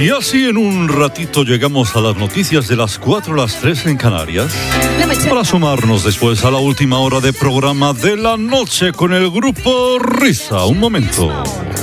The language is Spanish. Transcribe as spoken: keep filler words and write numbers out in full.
Y así en un ratito llegamos a las noticias de las cuatro a las tres en Canarias, para sumarnos después a la última hora de programa de la noche con el grupo Risa. Un momento.